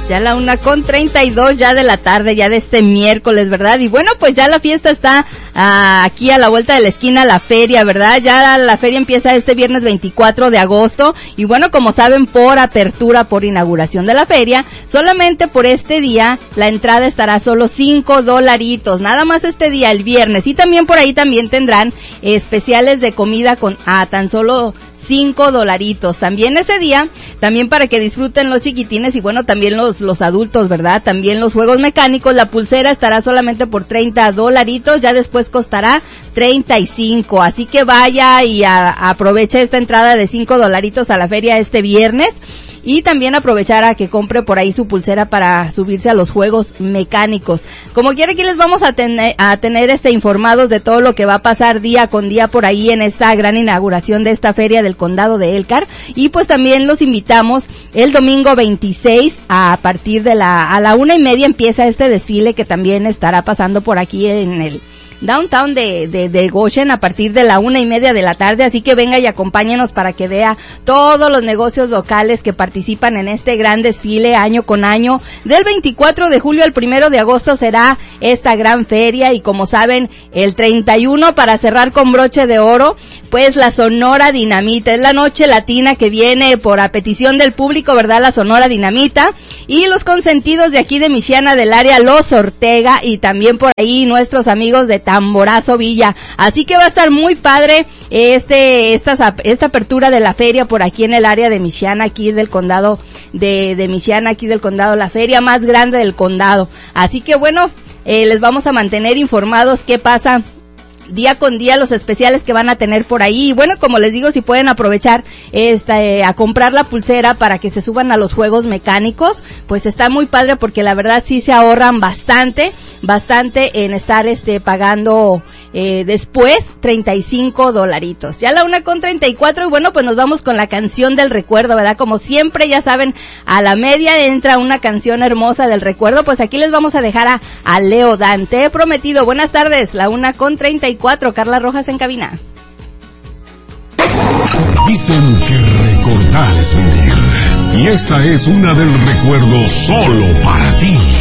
Ya la 1:32 ya de la tarde, ya de este miércoles, ¿verdad? Y bueno, pues ya la fiesta está aquí a la vuelta de la esquina, la feria, ¿verdad? Ya la feria empieza este viernes 24 de agosto. Y bueno, como saben, por apertura, por inauguración de la feria, solamente por este día, la entrada estará solo $5. Nada más este día, el viernes. Y también por ahí también tendrán especiales de comida con tan solo $5. También ese día, también para que disfruten los chiquitines y bueno, también los adultos, ¿verdad? También los juegos mecánicos, la pulsera estará solamente por $30, ya después costará 35, así que vaya y aproveche esta entrada de $5 a la feria este viernes. Y también aprovechar a que compre por ahí su pulsera para subirse a los juegos mecánicos. Como quiera, aquí les vamos a tener informados de todo lo que va a pasar día con día por ahí en esta gran inauguración de esta feria del condado de Elkhart. Y pues también los invitamos el domingo 26 a partir de a la 1:30 empieza este desfile que también estará pasando por aquí en el downtown de Goshen a partir de la 1:30 de la tarde, así que venga y acompáñenos para que vea todos los negocios locales que participan en este gran desfile año con año. Del 24 de julio al 1 de agosto será esta gran feria y como saben, el 31 para cerrar con broche de oro, pues la Sonora Dinamita, es la noche latina que viene por a petición del público, ¿verdad? La Sonora Dinamita y los consentidos de aquí de Michiana del área, los Ortega y también por ahí nuestros amigos de Tamborazo Villa, así que va a estar muy padre esta apertura de la feria por aquí en el área de Michiana, aquí del condado de Michiana, aquí del condado, la feria más grande del condado, así que bueno, les vamos a mantener informados qué pasa día con día, los especiales que van a tener por ahí. Y bueno, como les digo, si pueden aprovechar a comprar la pulsera para que se suban a los juegos mecánicos, pues está muy padre porque la verdad sí se ahorran bastante en estar pagando después $35. Ya la 1:34 y bueno, pues nos vamos con la canción del recuerdo, ¿verdad? Como siempre, ya saben, a la media entra una canción hermosa del recuerdo, pues aquí les vamos a dejar a Leo Dan. Te he prometido. Buenas tardes, la 1:34, Carla Rojas en cabina. Dicen que recordar es vivir, y esta es una del recuerdo solo para ti.